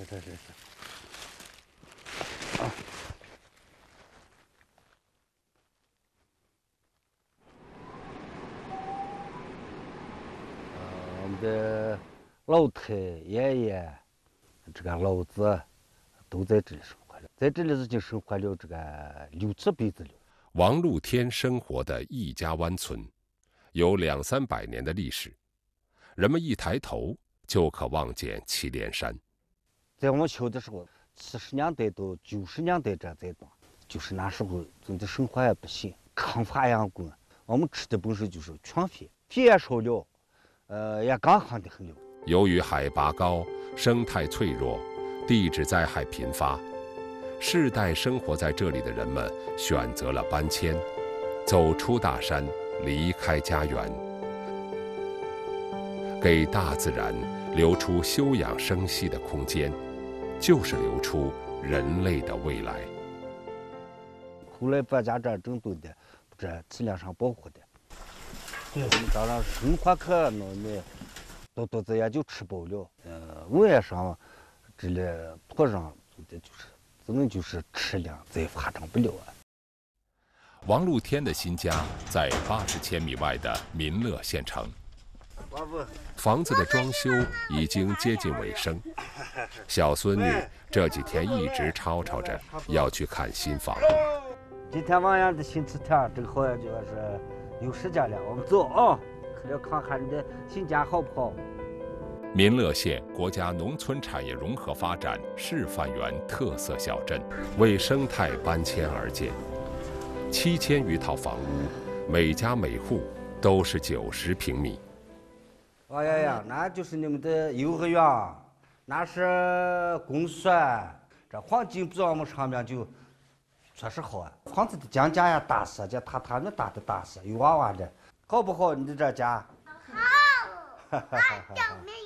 啊。我们的老太爷爷，这个老子都在这里生活了，在这里已经生活了这个6、7辈子了。 王禄天生活的易家湾村，有200、300年的历史，人们一抬头就可望见祁连山。 在我小的时候，70年代到90年代这阶段，就是那时候真的生活也不行，抗发养工，我们吃的本身就是全肥，肥也少了，也干旱的很了。 由于海拔高、生态脆弱、地质灾害频发，世代生活在这里的人们选择了搬迁，走出大山，离开家园，给大自然留出休养生息的空间，就是留出人类的未来。 后来把家这整顿的，这质量上保护的。对，我们这样生活可弄的，肚子也就吃饱了。我也上这里土壤做的就是，只能就是吃粮，再发展不了啊。 王禄天的新家在80千米外的民乐县城，房子的装修已经接近尾声。小孙女这几天一直吵吵着要去看新房。 今天晚上的新吃天，正好就是有时间了，我们走啊，去了看看你的新家好不好？ 民乐县国家农村产业融合发展示范园特色小镇，为生态搬迁而建，7000余套房屋，每家每户都是90平米。 哎呀，那就是你们的幼儿园，那是公所，这黄金比我们上面就确实好啊。房子的将家呀大些，这他们大的大些，有娃娃的，好不好？你的这家？ 好，俺叫没